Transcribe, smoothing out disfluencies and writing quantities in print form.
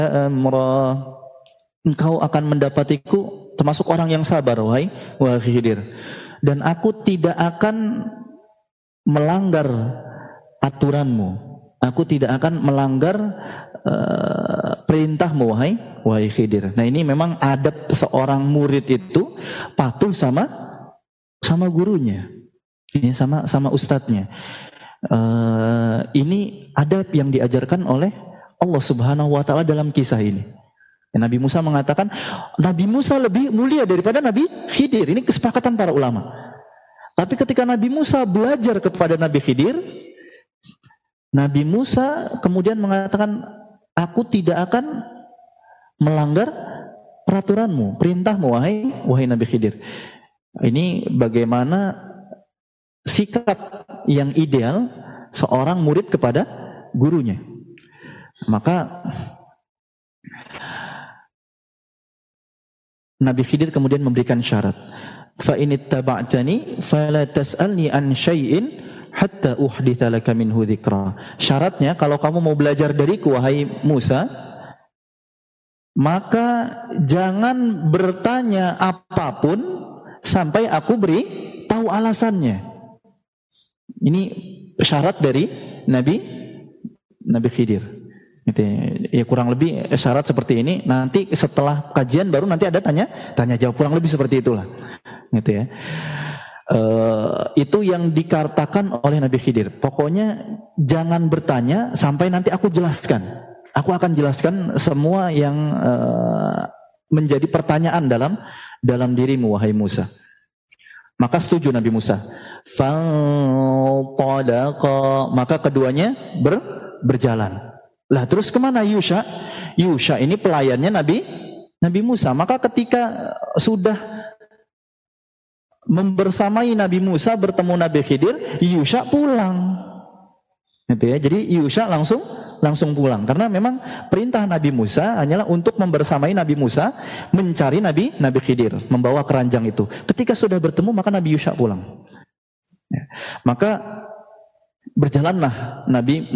amra. Engkau akan mendapatiku termasuk orang yang sabar, wahai Khidir. Dan aku tidak akan melanggar aturanmu. Aku tidak akan melanggar perintahmu, wahai Khidir. Nah, ini memang adab seorang murid itu patuh sama gurunya. Ini sama ustadznya. Ini adab yang diajarkan oleh Allah Subhanahu wa taala dalam kisah ini. Nabi Musa mengatakan Nabi Musa lebih mulia daripada Nabi Khidir. Ini kesepakatan para ulama. Tapi ketika Nabi Musa belajar kepada Nabi Khidir, Nabi Musa kemudian mengatakan, aku tidak akan melanggar peraturanmu, perintahmu, wahai Nabi Khidir. Ini bagaimana sikap yang ideal seorang murid kepada gurunya. Maka Nabi Khidir kemudian memberikan syarat. Fa in ittaba'tani fala tas'alni an syai'in hatta uhditsa laka minhu dzikra. Syaratnya kalau kamu mau belajar dariku wahai Musa, maka jangan bertanya apapun sampai aku beri tahu alasannya. Ini syarat dari Nabi Khidir. Gitu ya, kurang lebih syarat seperti ini. Nanti setelah kajian baru nanti ada tanya jawab, kurang lebih seperti itulah. Gitu ya. Itu yang dikatakan oleh Nabi Khidir. Pokoknya jangan bertanya sampai nanti aku jelaskan. Aku akan jelaskan semua yang menjadi pertanyaan dalam dirimu wahai Musa. Maka setuju Nabi Musa. Fantalaqa, maka keduanya berjalan. Lah terus kemana Yusha? Yusha ini pelayannya Nabi Musa. Maka ketika sudah membersamai Nabi Musa bertemu Nabi Khidir, Yusha pulang. Gitu ya. Jadi Yusha langsung pulang karena memang perintah Nabi Musa hanyalah untuk membersamai Nabi Musa mencari Nabi Khidir, membawa keranjang itu. Ketika sudah bertemu maka Nabi Yusha pulang. Ya. Maka berjalanlah Nabi